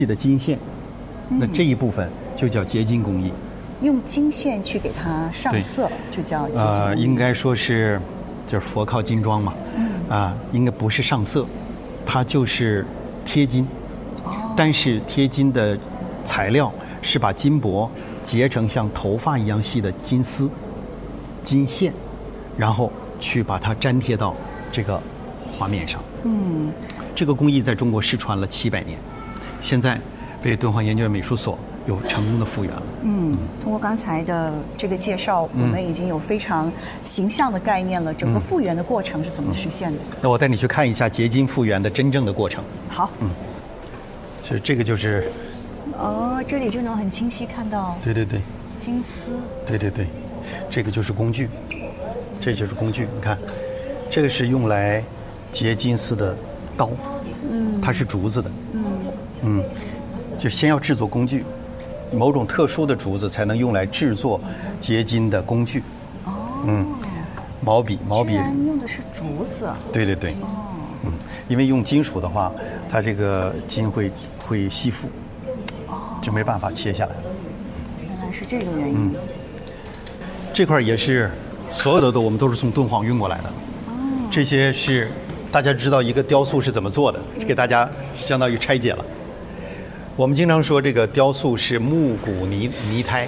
的金线，那这一部分就叫结晶工艺。 用金线去给它上色，就叫结晶工艺。 应该说是，就是佛靠金装嘛。应该不是上色，它就是贴金。但是贴金的材料是把金箔结成像头发一样细的金丝、金线，然后去把它粘贴到这个画面上。这个工艺在中国失传了700年，现在被敦煌研究院美术所有成功的复原了。 通过刚才的这个介绍，我们已经有非常形象的概念了。整个复原的过程是怎么实现的？ 那我带你去看一下结晶复原的真正的过程。 好。 所以这个就是， 这里就能很清晰看到。 对， 金丝。对， 这个就是工具，这就是工具。你看，这个是用来结金丝的刀，它是竹子的。就先要制作工具，某种特殊的竹子才能用来制作结金的工具。毛笔居然用的是竹子。 对。因为用金属的话，它这个金会吸附，就没办法切下来。 原来是这个原因。 这块也是所有的我们都是从敦煌运过来的。这些是大家知道一个雕塑是怎么做的，给大家相当于拆解了。我们经常说这个雕塑是木骨泥胎，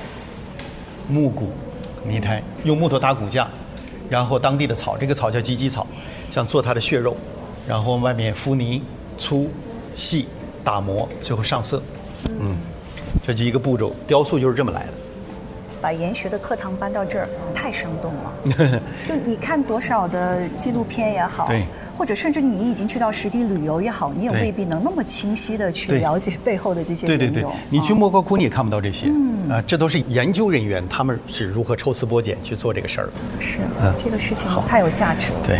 用木头打骨架，然后当地的草，这个草叫鸡草，像做它的血肉，然后外面敷泥，粗细打磨，最后上色。这就一个步骤，雕塑就是这么来的。 把研学的课堂搬到这儿，太生动了。就你看多少的纪录片也好，或者甚至你已经去到实地旅游也好，你也未必能那么清晰的去了解背后的这些缘由。对， 你去莫高窟你也看不到这些。这都是研究人员他们是如何抽丝剥茧去做这个事儿。 是，这个事情太有價值了。 對。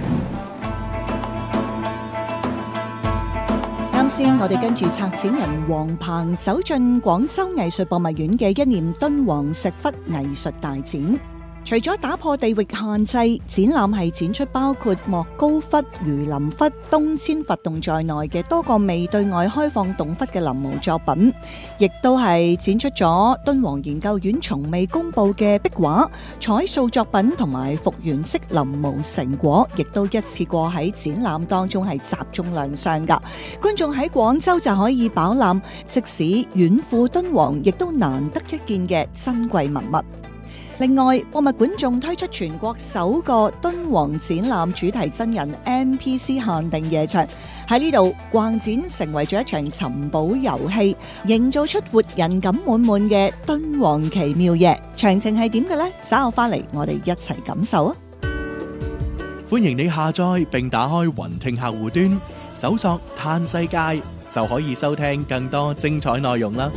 啱先，我哋跟住策展人黃鵬走進廣州藝術博物院嘅一念敦煌石窟藝術大展。除咗打破地域限制，展覽係展出包括莫高窟、榆林窟、東遷佛洞在內嘅多個未對外開放洞窟嘅臨摹作品，亦都係展出咗敦煌研究院從未公佈嘅壁畫、彩塑作品同埋復原式臨摹成果，亦都一次過喺展覽當中係集中亮相㗎。觀眾喺廣州就可以飽覽即使遠赴敦煌亦都難得一見嘅珍貴文物。另外，博物館仲推出全國首個敦煌展覽主題真人 NPC 限定夜場，喺呢度逛展成為咗一場尋寶遊戲，營造出活人感滿滿嘅敦煌奇妙夜。詳情係點嘅呢？稍後翻嚟我哋一齊感受啊！ 歡迎你下載並打開雲聽客戶端，搜索嘆世界就可以收聽更多精彩內容啦。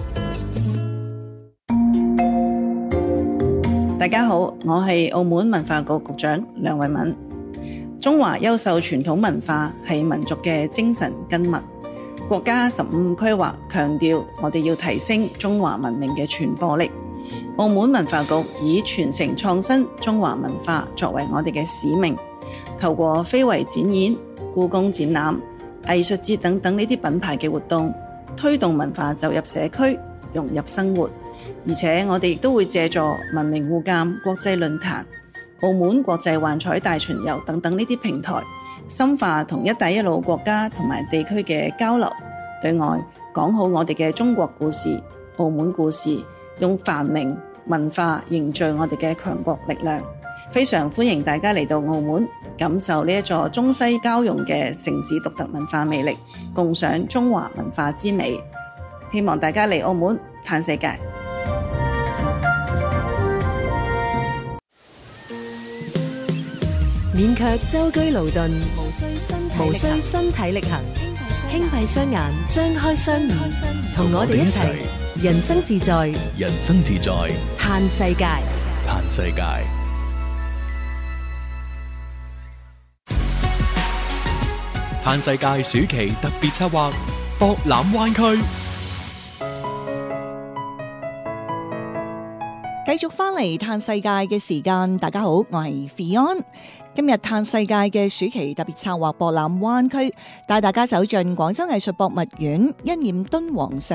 大家好，我係澳門文化局局長梁慧敏。中華優秀傳統文化係民族嘅精神根脈。國家15規劃強調我哋要提升中華文明嘅傳播力。澳門文化局以傳承創新中華文化作為我哋嘅使命，透過非遺展演、故宮展覽、藝術節等等呢啲品牌嘅活動，推動文化走入社區，融入生活。而且我哋亦都會借助文明互鑑國際論壇、澳門國際幻彩大巡遊等等呢啲平台，深化同一帶一路國家同埋地區嘅交流，對外講好我哋嘅中國故事、澳門故事，用繁榮文化凝聚我哋嘅強國力量。非常歡迎大家嚟到澳門，感受呢一座中西交融嘅城市獨特文化魅力，共賞中華文化之美。希望大家嚟澳門嘆世界。 免卻舟車勞頓，無需身體力行，輕閉雙眼，張開雙耳，同我哋一齊人生自在，嘆世界。 嘆世界暑期特別策劃，博覽灣區。 繼續翻嚟嘆世界嘅時間，大家好，我係 Fion。今日嘆世界嘅暑期特別策劃博覽灣區，帶大家走進廣州藝術博物院，一念敦煌石